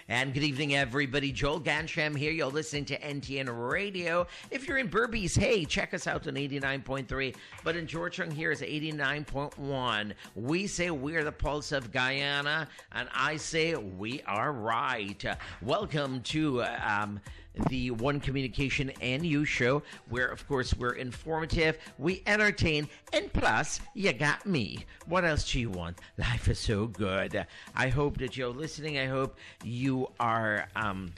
And good evening, everybody. Joel Gansham here. You're listening to NTN Radio. If you're in Berbice, hey, check us out on 89.3. But in Georgetown, here is 89.1. We say we're the pulse of Guyana, and I say we are right. Welcome to the One Communication NU show, where, of course, we're informative, we entertain, and plus, you got me. What else do you want? Life is so good. I hope that you're listening. I hope you are,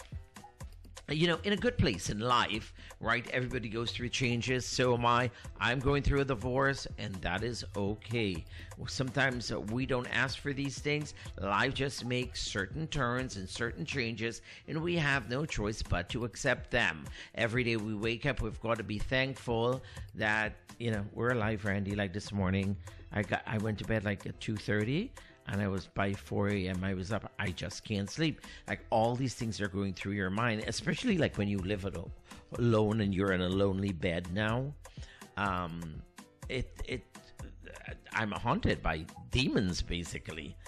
in a good place in life, right? Everybody goes through changes. So am I. I'm going through a divorce, and that is okay. Sometimes we don't ask for these things. Life just makes certain turns and certain changes, and we have no choice but to accept them. Every day we wake up, we've got to be thankful that, we're alive, Randy. Like this morning, I went to bed like at 2:30. And I was by 4 a.m. I was up. I just can't sleep. Like all these things are going through your mind, especially like when you live alone and you're in a lonely bed now. I'm haunted by demons, basically.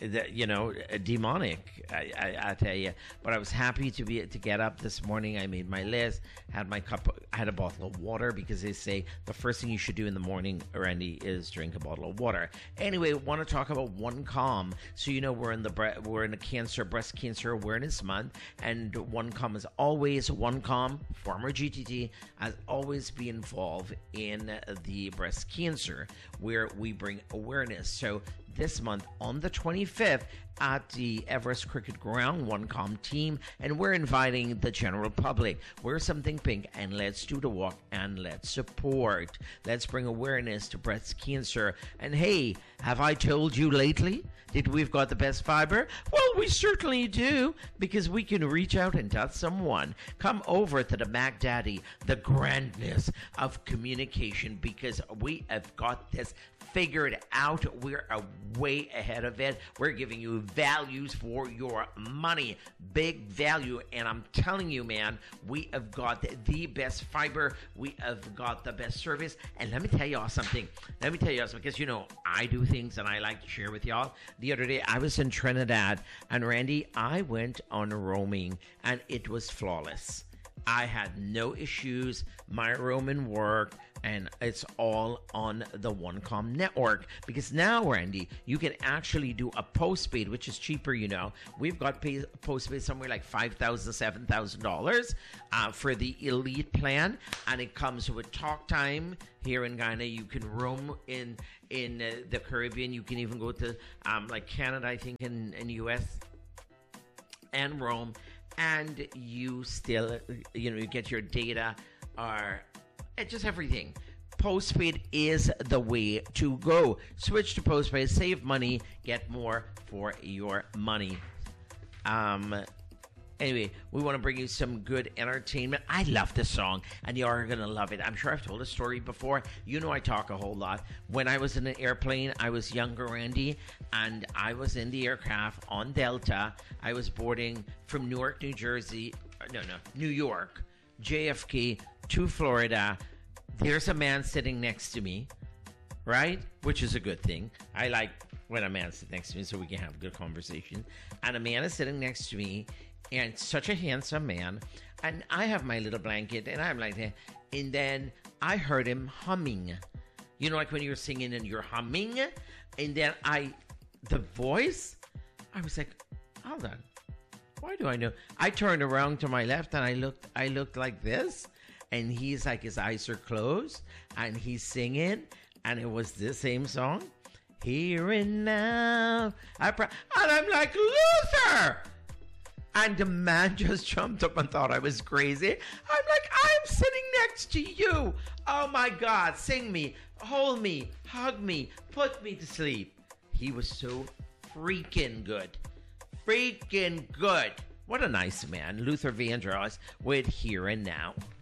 Demonic. I tell you. But I was happy to get up this morning. I made my list. Had my cup. I had a bottle of water because they say the first thing you should do in the morning, Randy, is drink a bottle of water. Anyway, want to talk about OneCom. So we're in the breast cancer awareness month, and OneCom is always OneCom. Former GTT has always been involved in the breast cancer, where we bring awareness. So this month on the 25th at the Everest Cricket Ground, OneCom team, and we're inviting the general public. Wear something pink and let's do the walk and let's support. Let's bring awareness to breast cancer. And hey, have I told you lately that we've got the best fiber? Well, we certainly do, because we can reach out and touch someone. Come over to the Mac Daddy, the grandness of communication, because we have got this figured out. We're way ahead of it. We're giving you values for your money, big value. And I'm telling you, man, we have got the best fiber. We have got the best service. And let me tell y'all something. Because, I do things and I like to share with y'all. The other day, I was in Trinidad, and Randy, I went on roaming, and it was flawless. I had no issues. My roaming worked, and it's all on the OneCom network. Because now, Randy, you can actually do a postpaid, which is cheaper. We've got postpaid somewhere like $5,000, $7,000 for the elite plan, and it comes with talk time here in Guyana. You can roam in the Caribbean. You can even go to like Canada, I think, in US, and roam. And you still, you get your data, or just everything. Postpaid is the way to go. Switch to postpaid, save money, get more for your money. Anyway, we want to bring you some good entertainment. I love this song, and you're going to love it. I'm sure I've told a story before. I talk a whole lot. When I was in an airplane, I was younger, Randy, and I was in the aircraft on Delta. I was boarding from Newark, New Jersey. New York, JFK to Florida. There's a man sitting next to me, right? Which is a good thing. I like when a man sits next to me so we can have a good conversation. And a man is sitting next to me, and such a handsome man. And I have my little blanket, and I'm like that. And then I heard him humming. Like when you're singing and you're humming. And then the voice, I was like, hold on. Why do I know? I turned around to my left, and I looked like this. And he's like, his eyes are closed, and he's singing. And it was the same song. Here and now. And I'm like, Luther! And the man just jumped up and thought I was crazy. I'm like, I'm sitting next to you. Oh my God, sing me, hold me, hug me, put me to sleep. He was so freaking good. What a nice man. Luther Vandross with Here and Now.